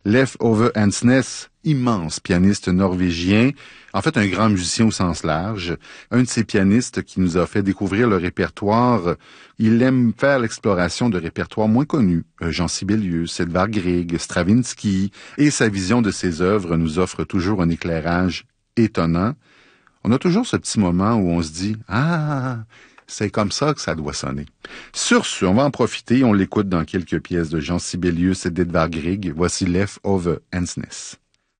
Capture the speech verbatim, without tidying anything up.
Leif Ove Ansnes, immense pianiste norvégien, en fait un grand musicien au sens large, un de ces pianistes qui nous a fait découvrir le répertoire. Il aime faire l'exploration de répertoires moins connus, Jean Sibelius, Edvard Grieg, Stravinsky, et sa vision de ses œuvres nous offre toujours un éclairage étonnant. On a toujours ce petit moment où on se dit « Ah, c'est comme ça que ça doit sonner ». Sur ce, on va en profiter, on l'écoute dans quelques pièces de Jean Sibelius et d'Edvard Grieg. Voici Leif Ove Ansnes.